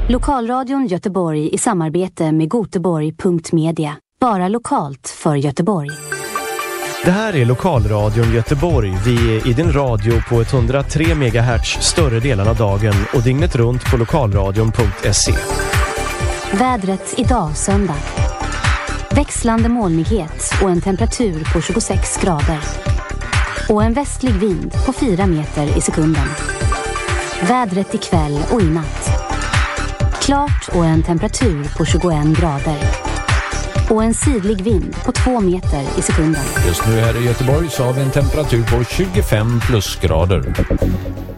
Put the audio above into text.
Lokalradion Göteborg i samarbete med Göteborg.media. Bara lokalt för Göteborg. Det här är Lokalradion Göteborg. Vi är i din radio på 103 MHz större delen av dagen och dygnet runt på lokalradion.se. Vädret idag söndag. Växlande molnighet och en temperatur på 26 grader. Och en västlig vind på 4 meter i sekunden. Vädret ikväll och i natt. Klart och en temperatur på 21 grader. Och en sydlig vind på 2 meter i sekunden. Just nu här i Göteborg så har vi en temperatur på 25 plusgrader.